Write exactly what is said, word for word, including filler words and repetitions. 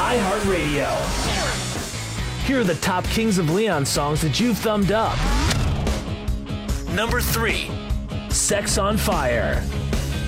iHeartRadio. Here are the top Kings of Leon songs that you've thumbed up. Number three, Sex on Fire.